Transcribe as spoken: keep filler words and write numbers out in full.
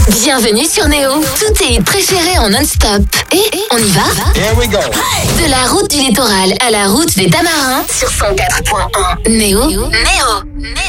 Bienvenue sur Néo. Tous tes hits préférés en non-stop. Et on y va? Here we go. De la route du littoral à la route des Tamarins sur cent quatre point un. Néo. Néo. Néo.